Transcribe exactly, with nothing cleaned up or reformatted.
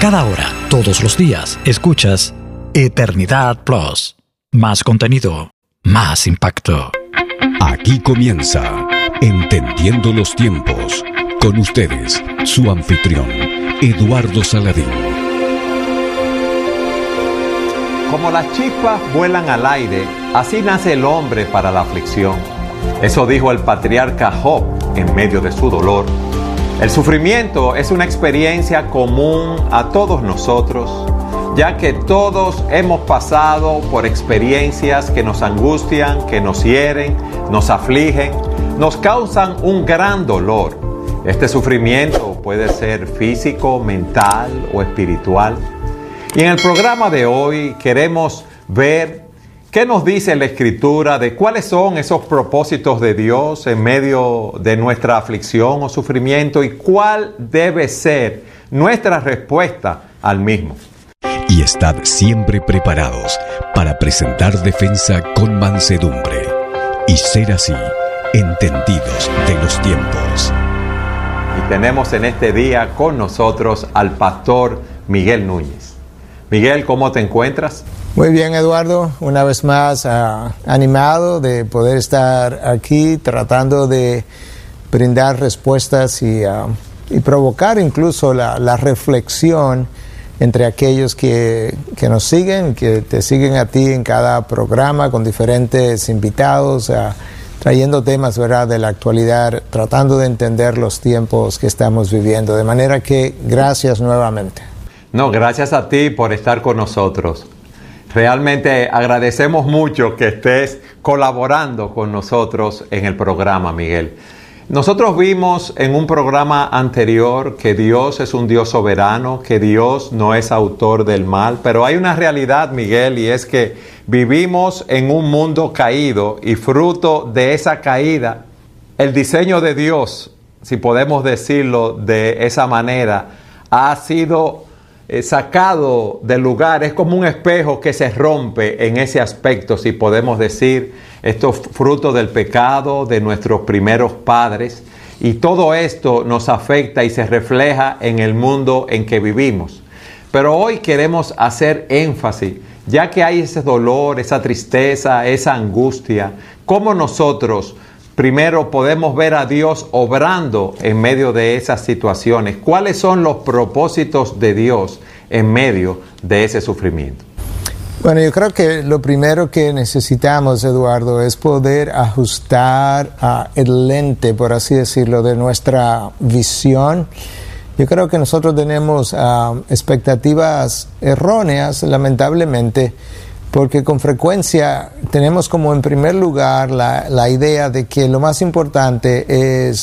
cada hora, todos los días, escuchas Eternidad Plus. Más contenido, más impacto. Aquí comienza Entendiendo los Tiempos. Con ustedes, su anfitrión, Eduardo Saladín. Como las chispas vuelan al aire, así nace el hombre para la aflicción. Eso dijo el patriarca Job en medio de su dolor. El sufrimiento es una experiencia común a todos nosotros, ya que todos hemos pasado por experiencias que nos angustian, que nos hieren, nos afligen, nos causan un gran dolor. Este sufrimiento puede ser físico, mental o espiritual. Y en el programa de hoy queremos ver qué nos dice la Escritura de cuáles son esos propósitos de Dios en medio de nuestra aflicción o sufrimiento y cuál debe ser nuestra respuesta al mismo. Y estad siempre preparados para presentar defensa con mansedumbre y ser así entendidos de los tiempos. Y tenemos en este día con nosotros al pastor Miguel Núñez. Miguel, ¿cómo te encuentras? Muy bien, Eduardo, una vez más uh, animado de poder estar aquí tratando de brindar respuestas y, uh, y provocar incluso la, la reflexión entre aquellos que, que nos siguen, que te siguen a ti en cada programa con diferentes invitados, uh, trayendo temas, ¿verdad?, de la actualidad, tratando de entender los tiempos que estamos viviendo. De manera que gracias nuevamente. No, gracias a ti por estar con nosotros. Realmente agradecemos mucho que estés colaborando con nosotros en el programa, Miguel. Nosotros vimos en un programa anterior que Dios es un Dios soberano, que Dios no es autor del mal, pero hay una realidad, Miguel, y es que vivimos en un mundo caído y fruto de esa caída, el diseño de Dios, si podemos decirlo de esa manera, ha sido Eh, sacado del lugar. Es como un espejo que se rompe en ese aspecto, si podemos decir. Esto es fruto del pecado de nuestros primeros padres, y todo esto nos afecta y se refleja en el mundo en que vivimos. Pero hoy queremos hacer énfasis, ya que hay ese dolor, esa tristeza, esa angustia, cómo nosotros primero podemos ver a Dios obrando en medio de esas situaciones. ¿Cuáles son los propósitos de Dios en medio de ese sufrimiento? Bueno, yo creo que lo primero que necesitamos, Eduardo, es poder ajustar uh, el lente, por así decirlo, de nuestra visión. Yo creo que nosotros tenemos uh, expectativas erróneas, lamentablemente, porque con frecuencia tenemos como en primer lugar la, la idea de que lo más importante es